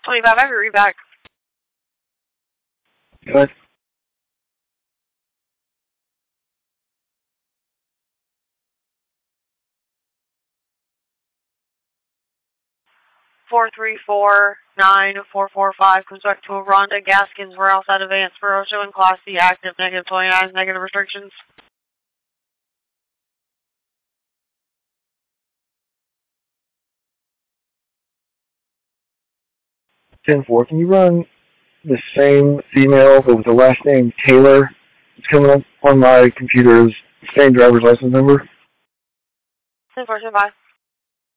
25, I have your read back. Good. $4349445 comes back to a Rhonda Gaskins Warehouse at Advance Bureau showing Class C active, negative 29, negative restrictions. 10-4, can you run the same female but with the last name Taylor? It's coming up on my computer as the same driver's license number. 10-4, 10-5.